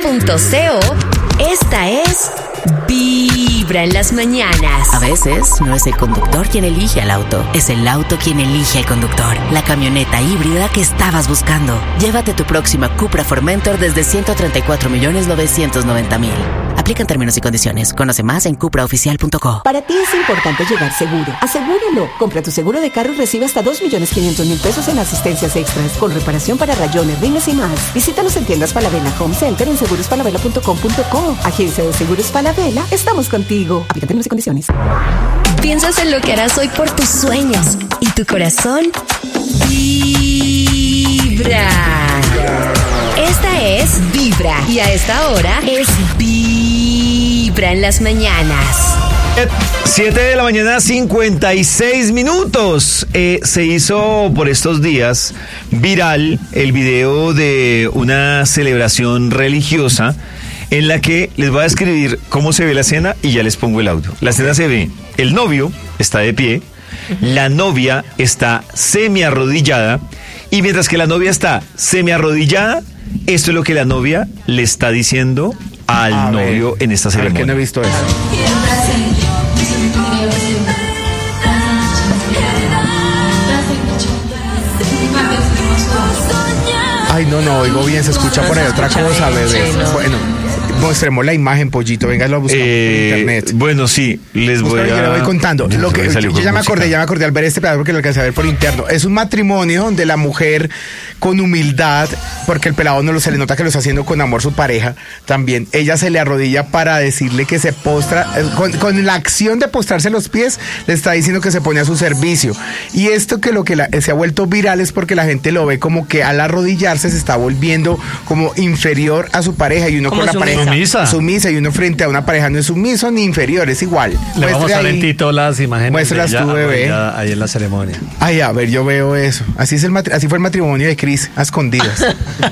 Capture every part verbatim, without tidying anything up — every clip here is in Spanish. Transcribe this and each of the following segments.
punto co, esta es Vibra en las mañanas. A veces no es el conductor quien elige al auto, es el auto quien elige al conductor. La camioneta híbrida que estabas buscando. Llévate tu próxima Cupra Formentor desde ciento treinta y cuatro millones novecientos noventa mil. Aplican términos y condiciones. Conoce más en cupra oficial punto co. Para ti es importante llegar seguro. Asegúralo. Compra tu seguro de carro y recibe hasta dos millones quinientos mil pesos en asistencias extras, con reparación para rayones, rines y más. Visítanos en tiendas Falabella Home Center en seguros falabella punto com punto co. Agencia de Seguros Falabella. Estamos contigo. Aplican términos y condiciones. Piensas en lo que harás hoy por tus sueños y tu corazón vibra. Esta es Vibra y a esta hora es Vibra en las mañanas. siete de la mañana, cincuenta y seis minutos. Eh, se hizo por estos días viral el video de una celebración religiosa en la que les voy a describir cómo se ve la escena y ya les pongo el audio. La escena se ve, el novio está de pie, la novia está semi arrodillada y mientras que la novia está semi arrodillada, esto es lo que la novia le está diciendo al a novio ver, en esta ceremonia. A ver, que no he visto eso. Ay, no, no, oigo bien, se escucha por ahí otra cosa, bebé. Bueno, mostremos la imagen, Pollito, venga, lo buscamos eh, por internet. Bueno, sí, les voy Busca, a... Yo le voy contando. Yo, lo que, yo ya música. me acordé, ya me acordé al ver este pedazo porque lo alcancé a ver por interno. Es un matrimonio donde la mujer, con humildad, porque el pelado no lo se le nota que lo está haciendo con amor su pareja, también, ella se le arrodilla para decirle que se postra, con, con la acción de postrarse los pies, le está diciendo que se pone a su servicio. Y esto que lo que la, se ha vuelto viral es porque la gente lo ve como que al arrodillarse se está volviendo como inferior a su pareja y uno como con la pareja sumisa. sumisa y uno frente a una pareja no es sumiso ni inferior, es igual. Le Muestre vamos a dar ahí, en Tito las imágenes. Muéstralas tú, bebé. Ahí en la ceremonia. Ay, a ver, yo veo eso. Así es el matri- así fue el matrimonio de Cris, a escondidas.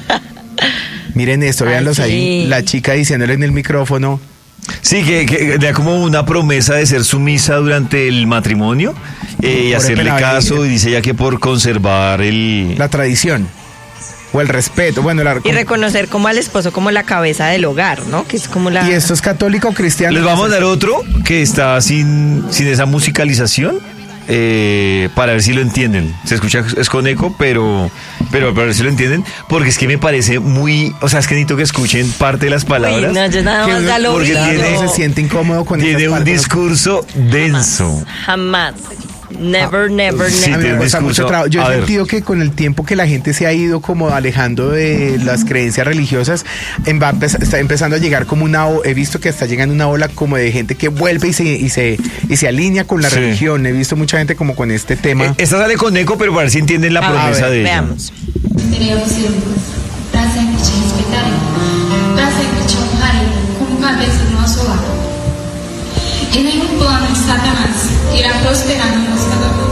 Miren esto, véanlos ahí. La chica diciéndole en el micrófono. Sí, que, que da como una promesa de ser sumisa durante el matrimonio eh, y hacerle caso, y dice ella que por conservar el... la tradición. O el respeto, bueno, la... y reconocer como al esposo como la cabeza del hogar, ¿no? Que es como la... ¿Y esto es católico o cristiano? Les vamos a dar otro que está sin, sin esa musicalización, eh, para ver si lo entienden. Se escucha, es con eco, pero, pero para ver si lo entienden, porque es que me parece muy, o sea, es que necesito que escuchen parte de las palabras. Uy, no, yo nada más uno, ya lo porque vi. tiene, se siente incómodo con tiene un partes. discurso denso. Jamás. Never, never, Sí, never. tiene un Cuesta mucho discurso- trabajo. Yo a he ver. sentido que con el tiempo que la gente se ha ido como alejando de las creencias religiosas, en va a empezar- está empezando a llegar como una o- he visto que está llegando una ola como de gente que vuelve y se y se y se alinea con la Sí. religión. He visto mucha gente como con este tema. Eh, esta sale con eco, pero para ver si entienden la A promesa ver, de ella. veamos. Queremos irmos para sempre te respeitarem, para sempre te honrarem como cabeça do nosso lar. E nenhum plano de Satanás irá prosperar no nosso casamento.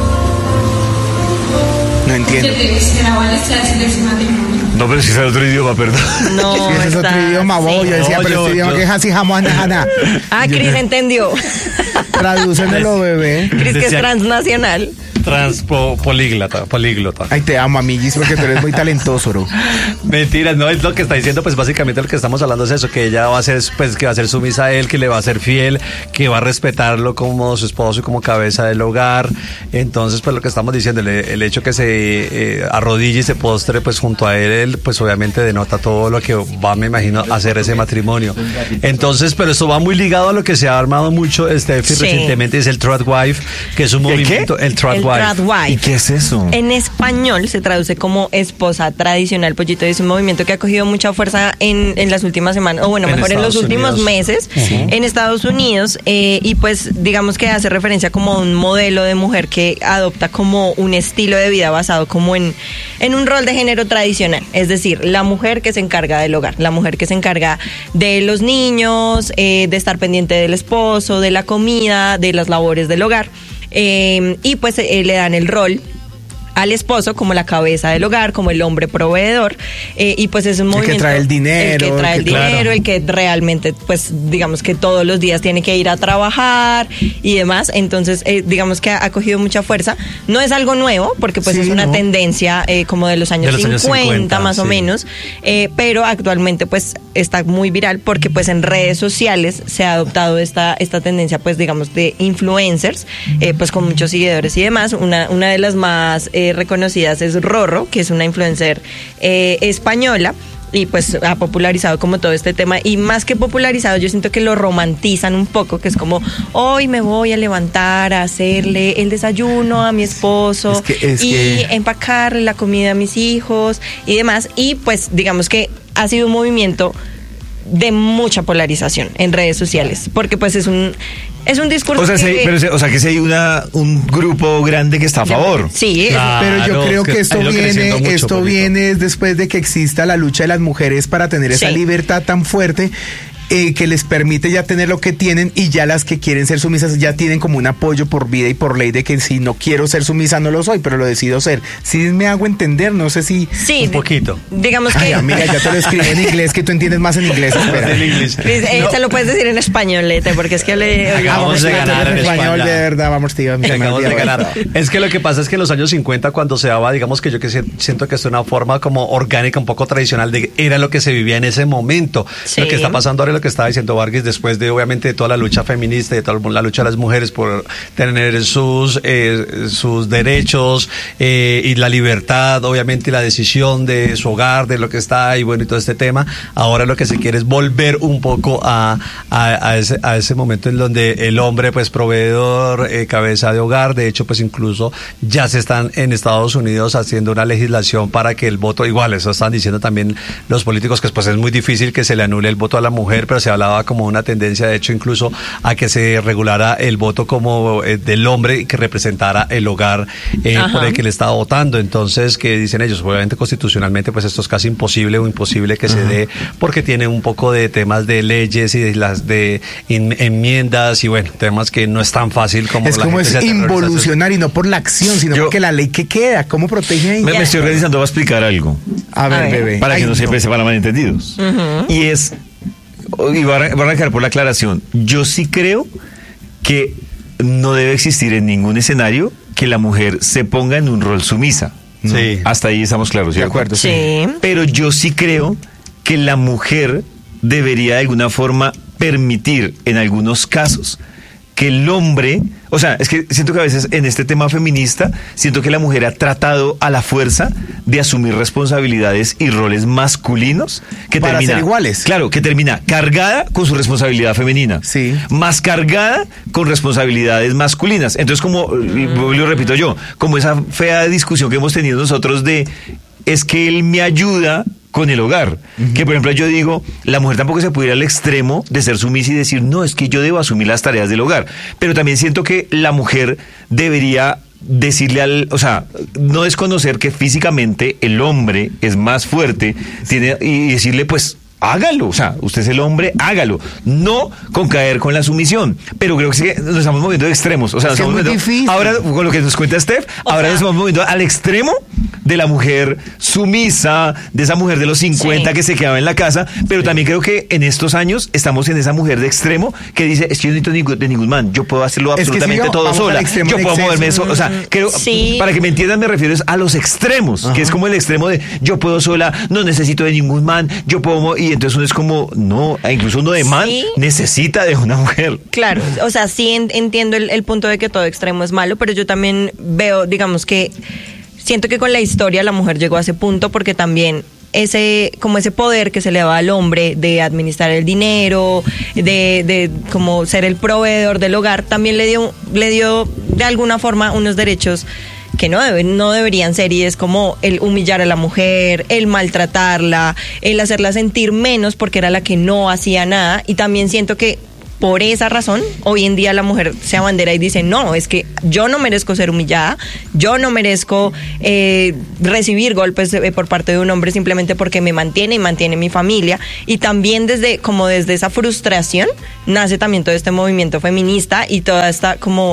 No entiendo. Porque Deus será o alicerce desse matrimonio. No, pero si es otro idioma, perdón. No, Si ese es otro está- idioma, bobo, yo decía, No, pero yo- este idioma yo- que es así, jamás, nada. Ah, Cris entendió. Tradúcemelo, bebé. Cris que es Decía- transnacional. Transpo, políglota, políglota. Ay, te amo, amiguis, porque tú eres muy talentoso, bro. Mentiras, no, es lo que está diciendo, pues básicamente lo que estamos hablando es eso, que ella va a ser, pues que va a ser sumisa a él, que le va a ser fiel, que va a respetarlo como su esposo y como cabeza del hogar. Entonces, pues lo que estamos diciendo, el, el hecho que se eh, arrodille y se postre pues junto a él, él, pues obviamente denota todo lo que va, me imagino, a hacer ese matrimonio. Entonces, pero esto va muy ligado a lo que se ha armado mucho, Steffi, Sí. recientemente, es el Tradwife, que es un ¿El qué? movimiento, el Tradwife. El Tradwife. ¿Y qué es eso? En español se traduce como esposa tradicional, Pollito, y es un movimiento que ha cogido mucha fuerza en, en las últimas semanas, o bueno, En mejor en los Estados últimos Unidos. meses, Uh-huh. en Estados Unidos, eh, y pues digamos que hace referencia como a un modelo de mujer que adopta como un estilo de vida basado como en, en un rol de género tradicional, es decir, la mujer que se encarga del hogar, la mujer que se encarga de los niños, eh, de estar pendiente del esposo, de la comida, de las labores del hogar. Eh, y pues eh, le dan el rol al esposo como la cabeza del hogar, como el hombre proveedor, eh, y pues es un movimiento... El que trae el dinero. El que trae el, que, dinero, claro. el que realmente, pues, digamos que todos los días tiene que ir a trabajar y demás. Entonces, eh, digamos que ha, ha cogido mucha fuerza. No es algo nuevo, porque pues Sí, es una no. tendencia eh, como de los años, De los años cincuenta, cincuenta, más o sí. menos, eh, pero actualmente pues está muy viral porque pues en redes sociales se ha adoptado esta, esta tendencia, pues digamos, de influencers, eh, pues con muchos seguidores y demás. Una, una de las más eh, reconocidas es Rorro, que es una influencer eh, española, y pues ha popularizado como todo este tema, y más que popularizado, yo siento que lo romantizan un poco, que es como, hoy me voy a levantar a hacerle el desayuno a mi esposo Es que- es y que- empacarle la comida a mis hijos y demás, y pues digamos que ha sido un movimiento de mucha polarización en redes sociales, porque pues es un es un discurso O sea, que, sí, pero, se- o sea que si hay una, un grupo grande que está a favor. sí, es- Claro. Pero yo creo que que esto ha ido viene, creciendo mucho, esto Polito. viene después de que exista la lucha de las mujeres para tener esa Sí. libertad tan fuerte. Eh, que les permite ya tener lo que tienen, y ya las que quieren ser sumisas ya tienen como un apoyo por vida y por ley de que si no quiero ser sumisa no lo soy, pero lo decido ser. Si me hago entender, no sé si... sí, Un poquito. digamos Ay, que amiga, ya te lo escribí en inglés, que tú entiendes más en inglés. Espera. Del inglés. Cris, eh, No. se lo puedes decir en español, Lete, porque es que le Acabamos de a ganar tratar en español, España. de verdad, vamos, tío. a mí Que se me acabamos de olvidó ganar. esto. Es que lo que pasa es que en los años cincuenta, cuando se daba, digamos que yo que si- siento que es una forma como orgánica, un poco tradicional, de era lo que se vivía en ese momento. Sí. Lo que está pasando ahora es lo que estaba diciendo Vargas, después de obviamente de toda la lucha feminista y de toda la lucha de las mujeres por tener sus, eh, sus derechos eh, y la libertad, obviamente, y la decisión de su hogar, de lo que está y bueno, y todo este tema. Ahora lo que se quiere es volver un poco a, a, a ese, a ese momento en donde el hombre, pues, proveedor, eh, cabeza de hogar. De hecho, pues, incluso ya se están en Estados Unidos haciendo una legislación para que el voto, igual, eso están diciendo también los políticos, que pues es muy difícil que se le anule el voto a la mujer, pero se hablaba como una tendencia, de hecho, incluso a que se regulara el voto como eh, del hombre, que representara el hogar eh, Ajá. por el que le estaba votando. Entonces, que dicen ellos, obviamente constitucionalmente, pues esto es casi imposible o imposible que se dé, porque tiene un poco de temas de leyes y de las de in- enmiendas y bueno, temas que no es tan fácil como Es la como gente es se aterroriza. involucionar, y no por la acción, sino Yo- porque la ley que queda, ¿cómo protege ahí? Me, me estoy organizando para explicar algo. A ver, A ver. bebé. Para que Ay, no se empiece para malentendidos. Y es, y voy a, voy a arrancar por la aclaración, yo sí creo que no debe existir en ningún escenario que la mujer se ponga en un rol sumisa. ¿no? Sí. Hasta ahí estamos claros, De ¿cierto? acuerdo, sí. sí. Pero yo sí creo que la mujer debería de alguna forma permitir en algunos casos que el hombre, o sea, es que siento que a veces en este tema feminista, siento que la mujer ha tratado a la fuerza de asumir responsabilidades y roles masculinos que Para termina ser iguales. Claro, que termina cargada con su responsabilidad femenina. Sí. Más cargada con responsabilidades masculinas. Entonces, como lo repito yo, como esa fea discusión que hemos tenido nosotros de es que él me ayuda con el hogar. Uh-huh. Que por ejemplo yo digo, la mujer tampoco se puede ir al extremo de ser sumisa y decir, no, es que yo debo asumir las tareas del hogar. Pero también siento que la mujer debería decirle al, o sea, no desconocer que físicamente el hombre es más fuerte, tiene, y decirle, pues, hágalo, o sea, usted es el hombre, hágalo, no con caer con la sumisión, pero creo que nos estamos moviendo de extremos, o sea, nos es estamos muy moviendo, difícil. ahora con lo que nos cuenta Steph, O ahora sea, nos estamos moviendo al extremo de la mujer sumisa, de esa mujer de los cincuenta Sí. que se quedaba en la casa, pero también creo que en estos años estamos en esa mujer de extremo que dice, es que yo no necesito ningún- de ningún man, yo puedo hacerlo Es que si absolutamente yo- todo vamos al sola, extremo yo en puedo exceso. moverme eso, o sea, creo, Sí. para que me entiendan me refiero es a los extremos, Ajá. que es como el extremo de yo puedo sola, no necesito de ningún man, yo puedo, mo-", y entonces uno es como, no, incluso uno de man Sí. necesita de una mujer. Claro, o sea, sí en- entiendo el, el punto de que todo extremo es malo, pero yo también veo, digamos que siento que con la historia la mujer llegó a ese punto porque también ese como ese poder que se le daba al hombre de administrar el dinero, de, de como ser el proveedor del hogar, también le dio le dio de alguna forma unos derechos que no deben, no deberían ser, y es como el humillar a la mujer, el maltratarla, el hacerla sentir menos porque era la que no hacía nada. Y también siento que por esa razón, hoy en día la mujer se abandera y dice, no, es que yo no merezco ser humillada, yo no merezco eh, recibir golpes eh, por parte de un hombre simplemente porque me mantiene y mantiene mi familia. Y también desde, como desde esa frustración, nace también todo este movimiento feminista y toda esta como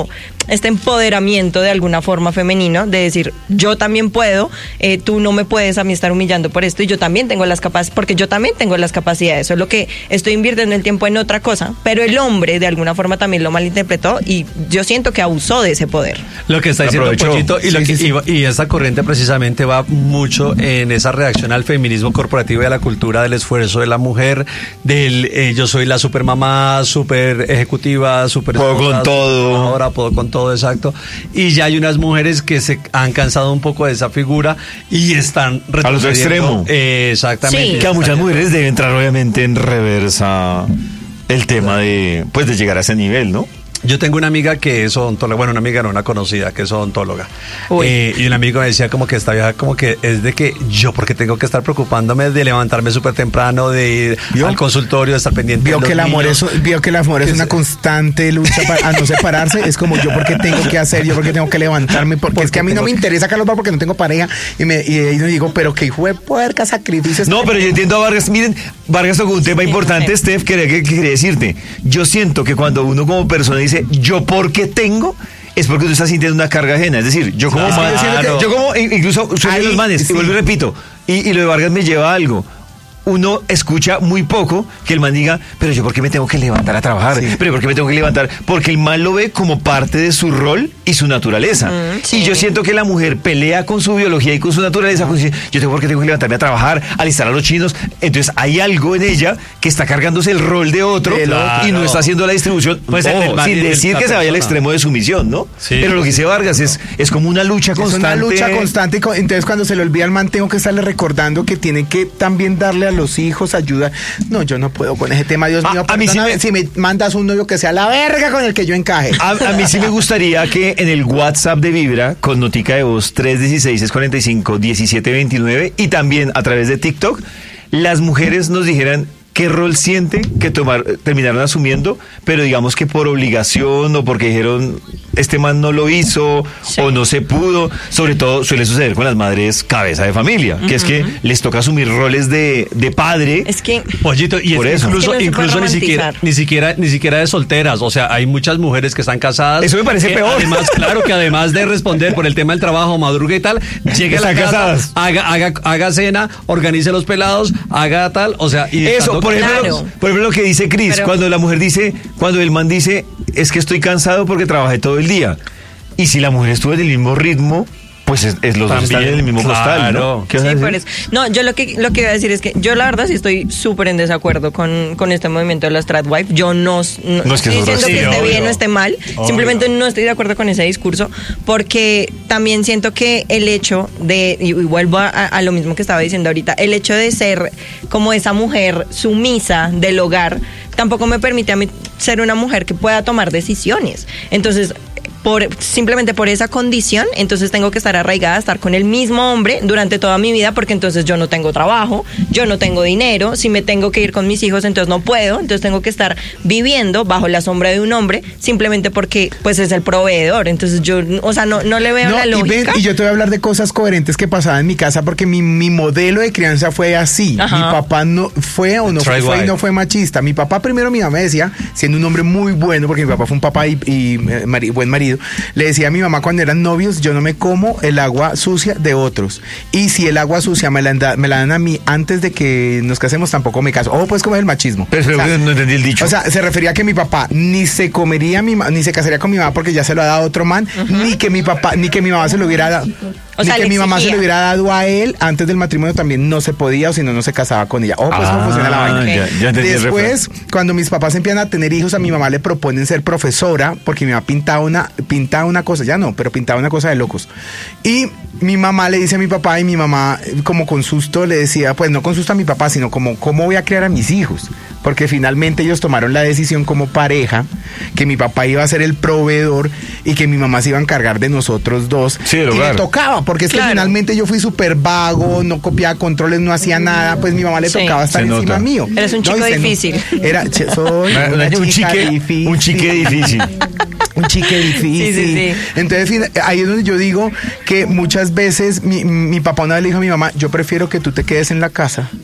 este empoderamiento de alguna forma femenino, de decir, yo también puedo, eh, tú no me puedes a mí estar humillando por esto y yo también tengo las capacidades, porque yo también tengo las capacidades, solo que estoy invirtiendo el tiempo en otra cosa, pero el hombre de alguna forma también lo malinterpretó y yo siento que abusó de ese poder. Lo que está diciendo Aprovechó. Pollito, y, lo Sí, que, sí, sí. y, y esa corriente precisamente va mucho en esa reacción al feminismo corporativo y a la cultura del esfuerzo de la mujer, del eh, yo soy la super mamá, super ejecutiva, super Puedo esposa, con todo. ahora puedo con todo, exacto. Y ya hay unas mujeres que se han cansado un poco de esa figura y están A lo extremo. Eh, exactamente. Sí. Que a muchas mujeres debe entrar obviamente en reversa el tema de, pues, de llegar a ese nivel, ¿no? Yo tengo una amiga que es odontóloga, bueno, una amiga no, una conocida que es odontóloga. Uy. Eh, y un amigo me decía como que esta vieja como que es de que yo porque tengo que estar preocupándome de levantarme súper temprano, de ir ¿Vio? al consultorio, de estar pendiente Vio de los que el amor niños. es, vio que el amor es una constante lucha para, a no separarse. Es como yo porque tengo que hacer, yo porque tengo que levantarme, porque, es que a mí no me interesa, Carlos, porque no tengo pareja. Y me y ahí no digo, pero que hijo de puerca, sacrificios. No, pero yo entiendo a Vargas. Miren, Vargas tocó un tema importante, mujer. Steph, que, que, que quería decirte. Yo siento que cuando uno como persona dice, yo porque tengo, es porque tú estás sintiendo una carga ajena. Es decir, yo como Claro. man- Es que yo como, incluso soy de Ahí, los manes, sí. y vuelvo y repito, y, y lo de Vargas me lleva a algo. Uno escucha muy poco que el man diga, pero yo por qué me tengo que levantar a trabajar, Sí. pero por qué me tengo que levantar, porque el man lo ve como parte de su rol y su naturaleza. Mm, sí. Y yo siento que la mujer pelea con su biología y con su naturaleza, con, yo tengo por qué tengo que levantarme a trabajar, alistar a los chinos, entonces hay algo en ella que está cargándose el rol de otro Del y no otro. está haciendo la distribución, Pues ojo, el- el man- sin el- decir la que se vaya al persona. extremo de sumisión, ¿no? Sí. Pero lo que dice Vargas es, es como una lucha Es constante. una lucha constante. y co- Entonces, cuando se le olvida al man, tengo que estarle recordando que tiene que también darle a los hijos ayuda. No, yo no puedo con ese tema, Dios A- mío. a mí sí perdóname, me- si me mandas un novio que sea la verga con el que yo encaje. A, a mí sí me gustaría que en el WhatsApp de Vibra, con notica de voz tres uno seis, seis cuatro cinco, uno siete dos nueve y también a través de TikTok, las mujeres nos dijeran qué rol sienten que tomar, terminaron asumiendo, pero digamos que por obligación o porque dijeron este man no lo hizo Sí. o no se pudo. Sobre todo suele suceder con las madres cabeza de familia, que es que les toca asumir roles de, de padre. Es que Pollito, y es Por que eso. incluso, Es que no se puede incluso ni siquiera, romantizar. ni siquiera, ni siquiera de solteras, o sea, hay muchas mujeres que están casadas. Eso me parece que peor. Además, claro que además de responder por el tema del trabajo, madruga y tal, llegue a la Están casa, casadas. haga, haga, haga cena, organice los pelados, haga tal, o sea, y Eso, estando- por ejemplo, Claro. por ejemplo, lo que dice Cris, Pero- cuando la mujer dice, cuando el man dice, es que estoy cansado porque trabajé todo el día. Y si la mujer estuvo en el mismo ritmo, pues es, es los dos También, están en el mismo costal, claro. ¿no? ¿Qué vas a sí, decir? por eso. No, yo lo que lo que iba a decir es que yo la verdad sí estoy súper en desacuerdo con, con este movimiento de la stratwife. Yo no, no, No, es que estoy eso es diciendo que racista. esté Sí, bien obvio. o esté mal. Obvio. Simplemente no estoy de acuerdo con ese discurso porque también siento que el hecho de, y vuelvo a, a lo mismo que estaba diciendo ahorita, el hecho de ser como esa mujer sumisa del hogar tampoco me permite a mí ser una mujer que pueda tomar decisiones. Entonces, por, simplemente por esa condición, entonces tengo que estar arraigada, estar con el mismo hombre durante toda mi vida, porque entonces yo no tengo trabajo, yo no tengo dinero, si me tengo que ir con mis hijos, entonces no puedo, entonces tengo que estar viviendo bajo la sombra de un hombre, simplemente porque pues es el proveedor, entonces yo, o sea, no, no le veo No, la y, ven, lógica. y yo te voy a hablar de cosas coherentes que pasaban en mi casa porque mi, mi modelo de crianza fue así. Ajá. Mi papá no fue o no Try fue, fue y white. no fue machista. Mi papá primero, mi mamá me decía, siendo un hombre muy bueno, porque mi papá fue un papá y, y, eh, mari- buen marido, le decía a mi mamá cuando eran novios, yo no me como el agua sucia de otros. Y si el agua sucia me la, da- me la dan a mí antes de que nos casemos, tampoco me caso. O pues como es el machismo. Pero, pero O sea, no entendí el dicho. o sea, se refería a que mi papá ni se comería mi ma- ni se casaría con mi mamá porque ya se lo ha dado a otro man, ni que mi papá, ni que mi mamá se lo hubiera dado. O ni sea, que le mi mamá se exigía. lo hubiera dado a él antes del matrimonio también no se podía o si no, no se casaba con ella. Oh, pues cómo Ah, funciona la vaina. ya- ya entendí el Después, cuando mis papás empiezan a tener hijos, a mi mamá le proponen ser profesora porque mi mamá pintaba una, pintaba una cosa, ya no, pero pintaba una cosa de locos. Y mi mamá le dice a mi papá y mi mamá, como con susto, le decía, pues no con susto a mi papá, sino como, ¿cómo voy a criar a mis hijos? Porque finalmente ellos tomaron la decisión como pareja que mi papá iba a ser el proveedor y que mi mamá se iba a encargar de nosotros dos. Sí, del y hogar. le tocaba, porque es que Claro. finalmente yo fui súper vago, no copiaba controles, no hacía nada, pues mi mamá le Sí. tocaba estar Se encima nota. mío. Eres un No, chico y se no- difícil. Era, che- soy Una- una un chica chique, difícil. un chique difícil. Un chique difícil. Sí, sí, sí. Entonces, fin- ahí es donde yo digo que muchas veces mi, mi papá una vez le dijo a mi mamá, yo prefiero que tú te quedes en la casa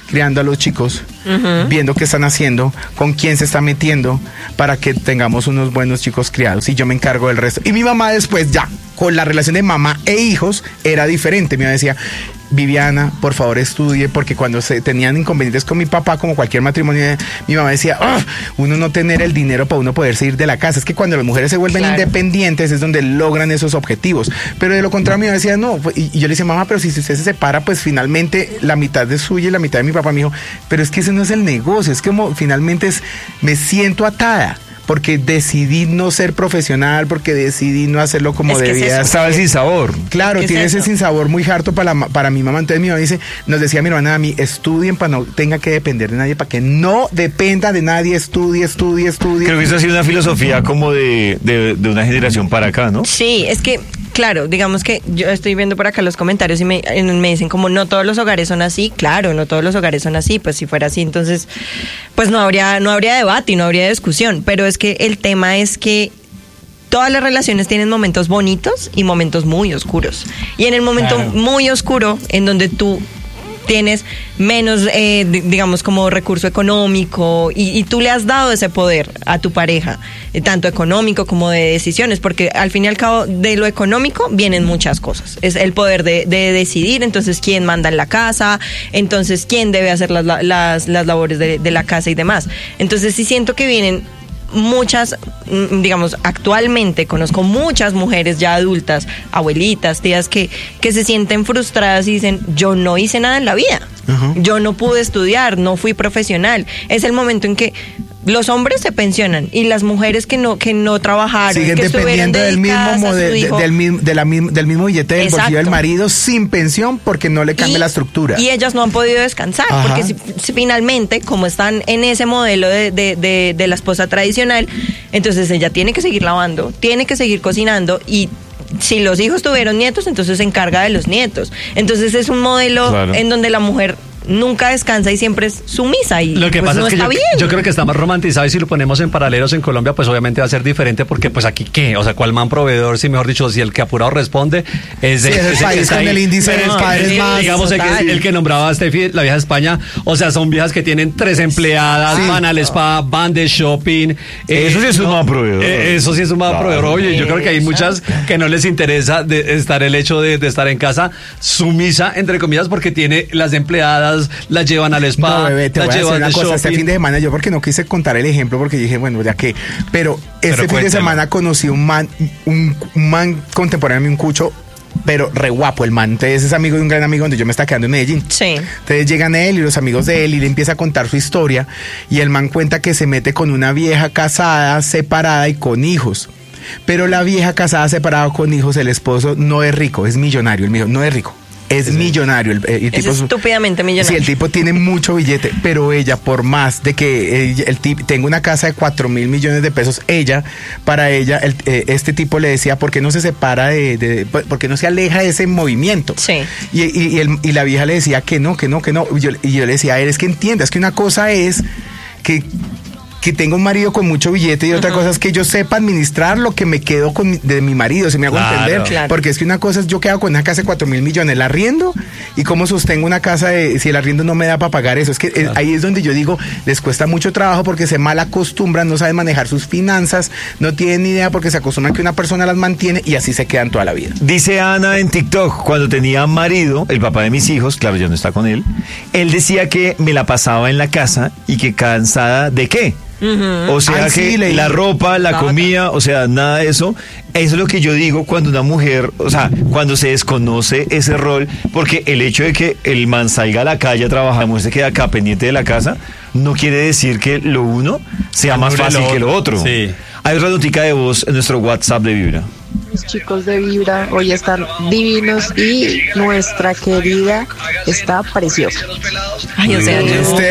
criando a los chicos, uh-huh. viendo qué están haciendo, con quién se está metiendo, para que tengamos unos buenos chicos criados, y yo me encargo del resto. Y mi mamá después ya, con la relación de mamá e hijos, era diferente. Mi mamá decía, Viviana, por favor estudie, porque cuando se tenían inconvenientes con mi papá, como cualquier matrimonio, mi mamá decía, oh, uno no tener el dinero para uno poderse ir de la casa. Es que cuando las mujeres se vuelven claro. independientes es donde logran esos objetivos. Pero de lo contrario, mi mamá decía, no, y, y yo le decía, mamá, pero si usted se separa, pues finalmente la mitad es suya y la mitad de mi papá. Me dijo, pero es que ese no es el negocio, es como finalmente es, me siento atada. Porque decidí no ser profesional, porque decidí no hacerlo como es que debía. Es Estaba el sinsabor. Claro, tiene es ese sinsabor muy harto para, la, para mi mamá. Entonces mi mamá dice, nos decía mi hermana a mí, estudien para no tenga que depender de nadie, para que no dependa de nadie, estudie, estudie, estudie. Creo que eso ha sido una filosofía como de, de, de una generación para acá, ¿no? Sí, es que, claro, digamos que yo estoy viendo por acá los comentarios y me, me dicen como no todos los hogares son así. Claro, no todos los hogares son así. Pues si fuera así, entonces pues no habría, no habría debate y no habría discusión. Pero es que el tema es que todas las relaciones tienen momentos bonitos y momentos muy oscuros. Y en el momento claro. muy oscuro, en donde tú tienes menos, eh, digamos, como recurso económico y, y tú le has dado ese poder a tu pareja, eh, tanto económico como de decisiones, porque al fin y al cabo de lo económico vienen muchas cosas. Es el poder de, de decidir, entonces, quién manda en la casa, entonces, quién debe hacer las, las, las labores de, de la casa y demás. Entonces, sí siento que vienen muchas, digamos, actualmente conozco muchas mujeres ya adultas, abuelitas, tías que, que se sienten frustradas y dicen, yo no hice nada en la vida, uh-huh. yo no pude estudiar, no fui profesional. Es el momento en que los hombres se pensionan y las mujeres que no que no trabajaron, siguen que dependiendo del mismo modelo, del mismo de la, del mismo billete del Exacto. bolsillo del marido sin pensión porque no le cambia y, la estructura. Y ellas no han podido descansar. Ajá. Porque si, si finalmente, como están en ese modelo de, de, de, de la esposa tradicional, entonces ella tiene que seguir lavando, tiene que seguir cocinando y si los hijos tuvieron nietos, entonces se encarga de los nietos. Entonces es un modelo claro. en donde la mujer nunca descansa y siempre es sumisa y lo que pues pasa no es que está yo, bien. yo creo que está más romantizado y si lo ponemos en paralelos en Colombia pues obviamente va a ser diferente porque pues aquí qué, o sea, cuál man proveedor, si mejor dicho, si el que apurado responde es, de, sí, es el es país el con ahí, el índice de pero, padres eh, más digamos el que, el que nombraba a Steffi, la vieja de España, o sea, son viejas que tienen tres empleadas, sí. van al spa, van de shopping, eh, eso sí es un mal proveedor, eh, eso sí es un mal claro. proveedor. Oye, yo creo que hay muchas que no les interesa de estar el hecho de, de estar en casa sumisa entre comillas porque tiene las empleadas, las llevan al spa. No, bebé, te voy a decir una cosa, shopping. Este fin de semana yo porque no quise contar el ejemplo porque dije, bueno, ya que, pero este pero fin cuéntalo. de semana conocí un man, un, un man contemporáneo, un cucho, pero re guapo el man. Entonces es amigo de un gran amigo donde yo me estaba quedando en Medellín. Sí. Entonces llegan él y los amigos de él y le empieza a contar su historia y el man cuenta que se mete con una vieja casada, separada y con hijos. Pero la vieja casada, separada con hijos, el esposo no es rico, es millonario. El mío no es rico. Es sí. millonario. El, el tipo es estúpidamente millonario. Sí, el tipo tiene mucho billete, pero ella, por más de que el, el tipo tenga una casa de cuatro mil millones de pesos, ella, para ella, el, eh, este tipo le decía, ¿por qué no se separa de, de, por qué no se aleja de ese movimiento? Sí. Y, y, y, el, y la vieja le decía que no, que no, que no. Y yo, y yo le decía, eres que entiendas que una cosa es que que tengo un marido con mucho billete y otra uh-huh. cosa es que yo sepa administrar lo que me quedo con mi, de mi marido, si me hago claro, entender, claro. porque es que una cosa es yo quedo con una casa de cuatro mil millones, la arriendo y cómo sostengo una casa de, si el arriendo no me da para pagar eso, es que claro. es, ahí es donde yo digo, les cuesta mucho trabajo porque se mal acostumbran, no saben manejar sus finanzas, no tienen ni idea porque se acostumbran que una persona las mantiene y así se quedan toda la vida. Dice Ana en TikTok, cuando tenía marido, el papá de mis hijos, claro, yo no está con él, él decía que me la pasaba en la casa y que cansada de qué. Uh-huh. O sea Ay, que sí, la ropa, la comida, o sea, nada de eso. Eso es lo que yo digo cuando una mujer, o sea, cuando se desconoce ese rol, porque el hecho de que el man salga a la calle a trabajar, la mujer se queda acá pendiente de la casa, no quiere decir que lo uno sea más fácil que lo otro. Sí. Hay otra notica de voz en nuestro WhatsApp de Vibra. Los chicos de Vibra hoy están divinos y nuestra querida está preciosa. Ay, o sea,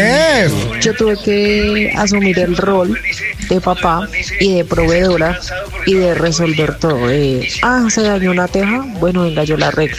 yo, yo tuve que asumir el rol de papá y de proveedora y de resolver todo. Eh, ah, se dañó una teja, bueno, venga, yo la arreglo.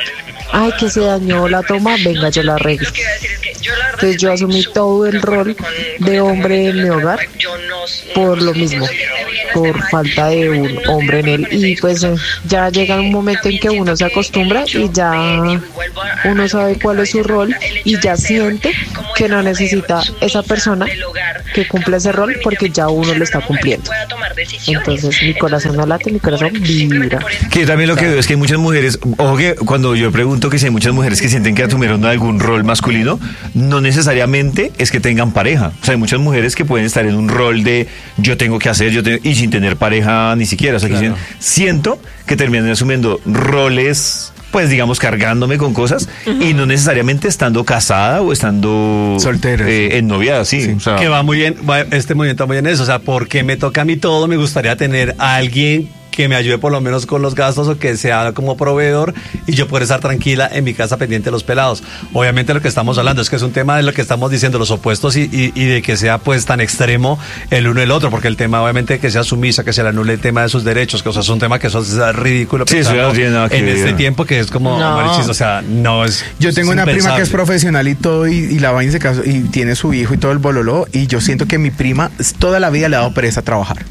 Ay, que se dañó la toma, venga, yo la arreglo. Entonces yo asumí todo el rol de hombre en mi hogar por lo mismo. por falta de un hombre en él. Y pues eh, ya llega un momento en que uno se acostumbra y ya uno sabe cuál es su rol y ya siente que no necesita esa persona que cumpla ese rol porque ya uno lo está cumpliendo. Entonces mi corazón no late, mi corazón vibra. Que yo también lo que veo es que hay muchas mujeres, ojo que cuando yo pregunto que si hay muchas mujeres que sienten que asumieron algún rol masculino, no necesariamente es que tengan pareja. O sea, hay muchas mujeres que pueden estar en un rol de yo tengo que hacer, yo tengo, y sin tener pareja ni siquiera. O sea, que Claro. dicen, siento que terminan asumiendo roles, pues digamos, cargándome con cosas y no necesariamente estando casada o estando Soltera, eh, sí. en novia, sí. O sea, Que va muy bien, va- este movimiento va muy bien eso, o sea, porque me toca a mí todo, me gustaría tener a alguien que me ayude por lo menos con los gastos o que sea como proveedor y yo poder estar tranquila en mi casa pendiente de los pelados. Obviamente lo que estamos hablando es que es un tema de lo que estamos diciendo, los opuestos y, y, y de que sea pues tan extremo el uno y el otro, porque el tema obviamente que sea sumisa, que se le anule el tema de sus derechos, que o sea, es un tema que eso es ridículo Sí, eso pensarlo no tiene nada que en ver. este tiempo que es como, No. marichis, o sea, no es Yo tengo es una prima que es impensable. profesional y todo, y, y la vaina se casó, y tiene su hijo y todo el bololó, y yo siento que mi prima toda la vida le ha dado pereza a trabajar.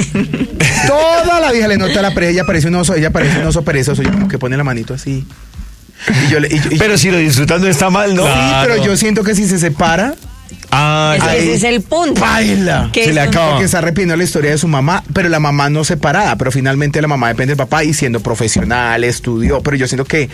Toda la vida le nota la pereza, ella parece un oso, ella parece un oso perezoso, yo como que pone la manito así. Y yo le, y yo- y- pero si lo disfrutan no está mal, ¿no? sí, Claro. pero yo siento que si se separa, Ah, Es que Ahí. ese es el punto. baila. Que Se le es- acaba. Porque está repitiendo la historia de su mamá, pero la mamá no separada, pero finalmente la mamá depende del papá y siendo profesional, estudió, pero yo siento que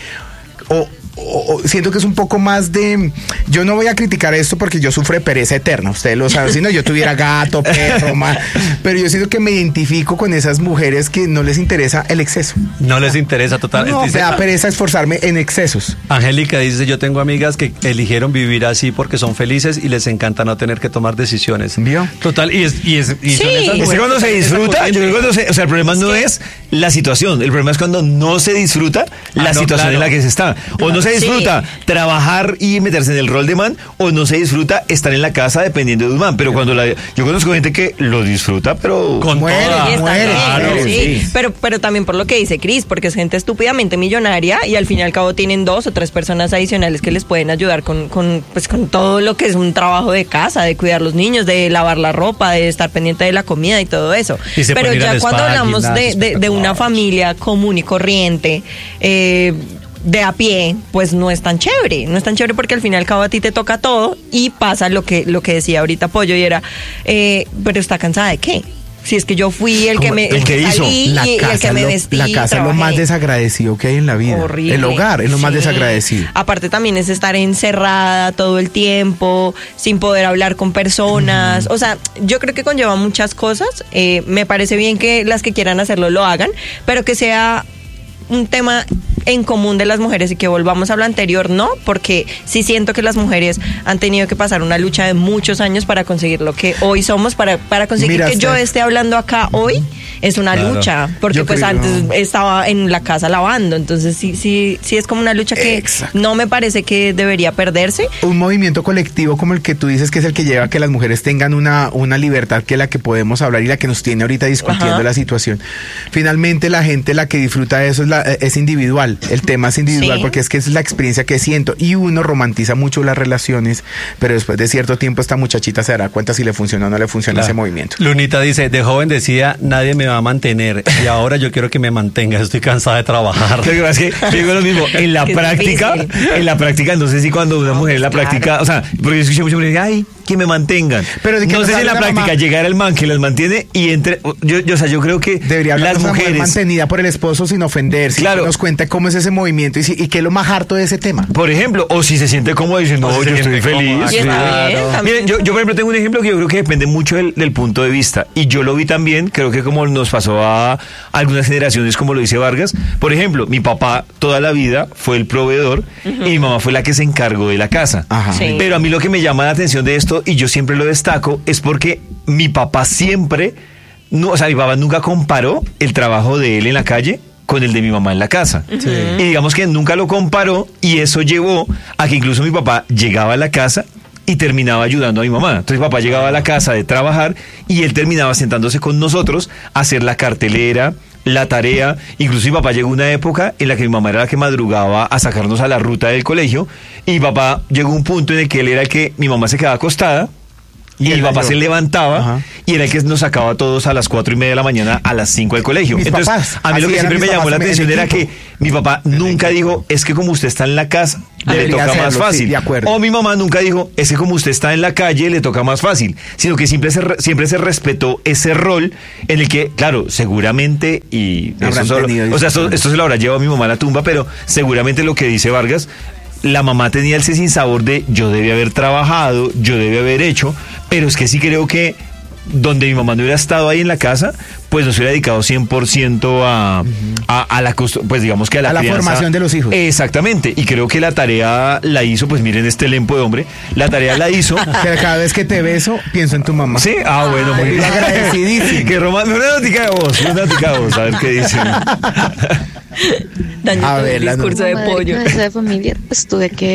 o, o- o siento que es un poco más de, yo no voy a criticar esto porque yo sufro de pereza eterna, ustedes lo saben, si no yo tuviera gato, perro, ma- pero yo siento que me identifico con esas mujeres que no les interesa el exceso. No les interesa total. No, me Dice- da pereza esforzarme en excesos. Angélica dice, yo tengo amigas que eligieron vivir así porque son felices y les encanta no tener que tomar decisiones. ¿Vio? Total, y es... Y es, y son Sí. esas Es que mujeres cuando se que- disfruta, yo creo que cuando se, o sea, el problema no es la situación, el problema es cuando no se disfruta la Ah, no, situación claro. en la que se está. O no se Sí. disfruta trabajar y meterse en el rol de man, o no se disfruta estar en la casa dependiendo de un man. Pero cuando la, yo conozco gente que lo disfruta, pero Con Muere, toda. Y está muere, bien, claro, sí. sí. Pero, pero también por lo que dice Cris, porque es gente estúpidamente millonaria y al fin y al cabo tienen dos o tres personas adicionales que les pueden ayudar con, con, pues, con todo lo que es un trabajo de casa, de cuidar los niños, de lavar la ropa, de estar pendiente de la comida y todo eso. Y se Pero pueden ir ya al cuando spa, al hablamos de, gimnasio, de, de una espectacular. familia común y corriente, eh, de a pie, pues no es tan chévere, no es tan chévere porque al fin y al cabo a ti te toca todo y pasa lo que, lo que decía ahorita Pollo y era, eh, pero ¿está cansada de qué? Si es que yo fui el que Como me el el que que hizo. salí La y, y el casa, que me lo- vestí. la casa es lo trabajé. más desagradecido que hay en la vida. Horrible. El hogar es lo más Sí. desagradecido. Aparte también es estar encerrada todo el tiempo, sin poder hablar con personas. O sea, yo creo que conlleva muchas cosas. Eh, me parece bien que las que quieran hacerlo lo hagan, pero que sea un tema en común de las mujeres y que volvamos a lo anterior, no, porque sí siento que las mujeres han tenido que pasar una lucha de muchos años para conseguir lo que hoy somos, para, para conseguir Mira, que yo Steph. esté hablando acá hoy, es una Claro. lucha, porque Yo pues creo- antes estaba en la casa lavando, entonces sí, sí, sí es como una lucha que Exacto. no me parece que debería perderse. Un movimiento colectivo como el que tú dices que es el que lleva a que las mujeres tengan una, una libertad que la que podemos hablar y la que nos tiene ahorita discutiendo Ajá. la situación. Finalmente la gente la que disfruta de eso es, la, es individual, el tema es individual Sí. porque es que es la experiencia que siento y uno romantiza mucho las relaciones, pero después de cierto tiempo esta muchachita se dará cuenta si le funciona o no le funciona Claro. ese movimiento. Lunita dice, de joven decía, nadie me va a mantener y ahora yo quiero que me mantenga, estoy cansada de trabajar. lo que pasa es que digo lo mismo, en la Qué práctica, difícil. en la práctica, no sé si cuando una No, mujer en la pues, claro. práctica, o sea, porque yo escuché muchas mujeres, ay, que me mantengan. Pero de que no nos sé si en hable la la práctica mamá. llegar el man que las mantiene y entre, yo, yo, o sea, yo creo que Debería hablar las de una mujer mujeres, mantenida por el esposo sin ofenderse, Claro. que nos cuente cómo es ese movimiento y, si- y qué es lo más harto de ese tema. por ejemplo, o si se siente cómodo diciendo, O si no, se yo estoy siente feliz. cómoda, Y está sí. bien, también. Miren, yo, yo por ejemplo tengo un ejemplo que yo creo que depende mucho del, del punto de vista y yo lo vi también, creo que como nos pasó a algunas generaciones, como lo dice Vargas, por ejemplo, mi papá toda la vida fue el proveedor y mi mamá fue la que se encargó de la casa. Ajá. Sí. Pero a mí lo que me llama la atención de esto, y yo siempre lo destaco, es porque mi papá siempre, no, o sea, mi papá nunca comparó el trabajo de él en la calle con el de mi mamá en la casa. Y digamos que nunca lo comparó y eso llevó a que incluso mi papá llegaba a la casa y terminaba ayudando a mi mamá. Entonces mi papá llegaba a la casa de trabajar y él terminaba sentándose con nosotros a hacer la cartelera, la tarea. Incluso mi papá llegó una época en la que mi mamá era la que madrugaba a sacarnos a la ruta del colegio y mi papá llegó a un punto en el que él era el que mi mamá se quedaba acostada Y, y mi papá yo. se levantaba Ajá. y era el que nos sacaba a todos a las cuatro y media de la mañana a las cinco del colegio. Mis Entonces, papás, a mí lo así que eran siempre mis me llamó papás la en mi atención era equipo. que mi papá nunca dijo, es que como usted está en la casa, le Debería toca más hacerlo, fácil. sí, de acuerdo. O mi mamá nunca dijo, es que como usted está en la calle, le toca más fácil. Sino que siempre se, re- siempre se respetó ese rol en el que, claro, seguramente, y eso Habrán solo, tenido o sea, esto, discusiones. esto se lo habrá llevado a mi mamá a la tumba, pero seguramente lo que dice Vargas, la mamá tenía ese sinsabor de yo debía haber trabajado, yo debía haber hecho, pero es que sí creo que donde mi mamá no hubiera estado ahí en la casa, pues nos hubiera dedicado cien por ciento a, a, a la costu- pues digamos que a la, A la crianza. formación de los hijos. Exactamente, y creo que la tarea la hizo, pues miren este lempo de hombre, la tarea la hizo. Que cada vez que te beso, pienso en tu mamá. Sí, ah, bueno, muy bien. Agradecidísimo. Que romance, una notica de voz, una notica de voz, a ver qué dicen. Daño A todo ver, el la discurso de Como madre pollo. cabeza de familia, pues tuve que